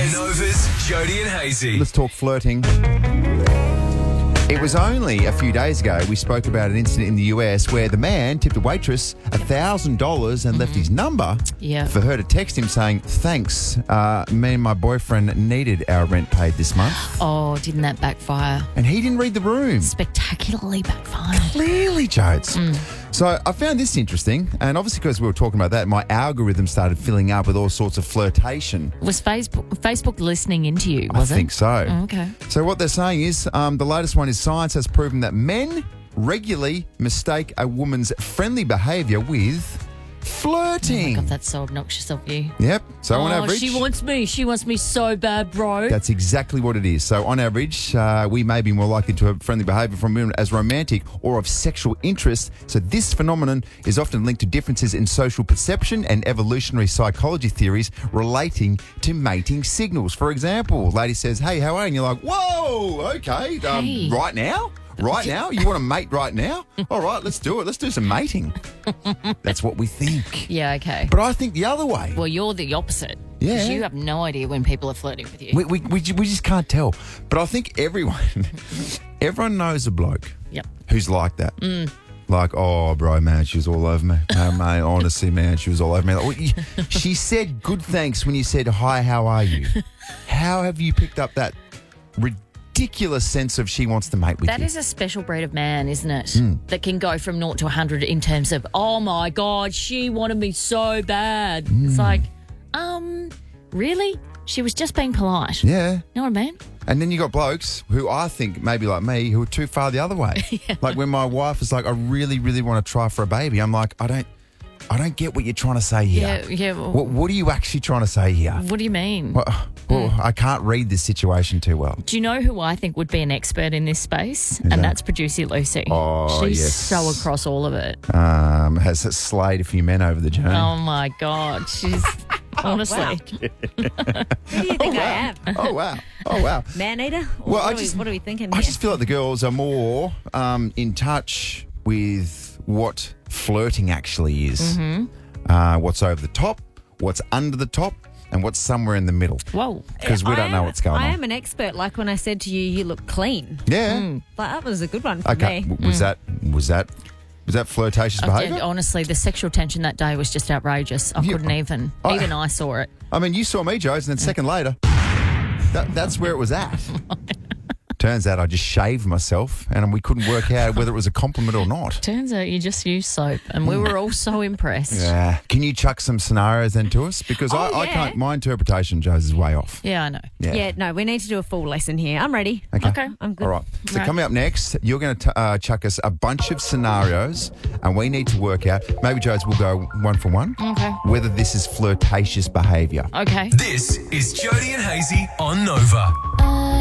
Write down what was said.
Nova's Jody and Hazy. Let's talk flirting. It was only a few days ago we spoke about an incident in the US where the man tipped a waitress $1,000 and left his number for her to text him saying, thanks, me and my boyfriend needed our rent paid this month. Oh, didn't that backfire? And he didn't read the room. Spectacularly backfired. Clearly, Jodes. So I found this interesting, and obviously because we were talking about that, my algorithm started filling up with all sorts of flirtation. Was Facebook listening into you, was it? I think so. Oh, okay. So what they're saying is the latest one is science has proven that men regularly mistake a woman's friendly behaviour with flirting. Oh my God, that's so obnoxious of you. Yep. So on average... she wants me. She wants me so bad, bro. That's exactly what it is. So on average, we may be more likely to have friendly behaviour from women as romantic or of sexual interest. So this phenomenon is often linked to differences in social perception and evolutionary psychology theories relating to mating signals. For example, lady says, hey, how are you? And you're like, whoa, okay, Hey. right now? Right now? You want to mate right now? All right, let's do it. Let's do some mating. That's what we think. Yeah, okay. But I think the other way. Well, you're the opposite. Yeah. 'Cause you have no idea when people are flirting with you. We just can't tell. But I think everyone knows a bloke who's like that. Like, oh, bro, man, she was all over me. Mate, honestly, man, she was all over me. Like, she said good thanks when you said, hi, how are you? How have you picked up that ridiculous sense of she wants to mate with you? That is a special breed of man, isn't it? That can go from 0 to 100 in terms of, oh my God, she wanted me so bad. It's like, really? She was just being polite. Yeah. You know what I mean? And then you got blokes who I think, maybe like me, who are too far the other way. Like when my wife is like, I really, really want to try for a baby. I'm like, I don't get what you're trying to say here. Yeah. Well, What are you actually trying to say here? what do you mean? Well, I can't read this situation too well. Do you know who I think would be an expert in this space? that? And that's producer Lucy. Oh, She's yes. so across all of it. Has slayed a few men over the journey. Oh my God. She's honestly. Wow. Who do you think I am? Oh, wow. Man-eater? Or Well, what are we thinking I here? just feel like the girls are more in touch with what flirting actually is. What's over the top, what's under the top, and what's somewhere in the middle. Whoa. Because we don't know what's going I on. am an expert, like when I said to you, you look clean. Yeah. Like, that was a good one for Okay. me. Was that flirtatious behaviour? Honestly, the sexual tension that day was just outrageous. I couldn't even. Even I saw it. I mean, you saw me, Joes, and then a second later, that's where it was at. Turns out I just shaved myself and we couldn't work out whether it was a compliment or not. Turns out you just used soap, and we were all so impressed. Yeah. Can you chuck some scenarios then to us? Because I yeah. can't, my interpretation, Joes, is way off. Yeah, I know. Yeah, no, we need to do a full lesson here. I'm ready. Okay. I'm good. All right. So Right. coming up next, you're going to chuck us a bunch of scenarios and we need to work out, maybe, Joes, we'll go one for one, Okay. whether this is flirtatious behaviour. Okay. This is Jody and Hazy on Nova.